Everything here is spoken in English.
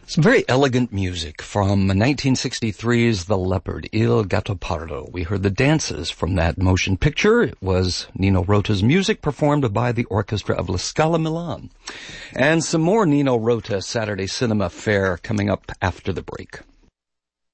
Some very elegant music from 1963's The Leopard, Il Gattopardo. We heard the dances from that motion picture. It was Nino Rota's music performed by the orchestra of La Scala Milan. And some more Nino Rota Saturday Cinema Fare coming up after the break.